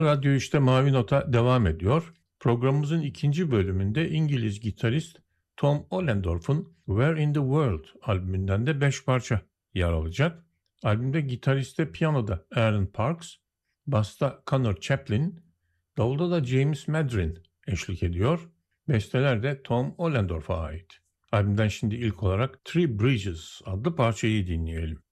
Radyo işte Mavi Nota devam ediyor. Programımızın ikinci bölümünde İngiliz gitarist Tom Ollendorf'un Where in the World albümünden de 5 parça yer alacak. Albümde gitariste piyanoda Aaron Parks, basta Connor Chaplin, davulda da James Madrin eşlik ediyor. Besteler de Tom Ollendorf'a ait. Albümden şimdi ilk olarak Three Bridges adlı parçayı dinleyelim.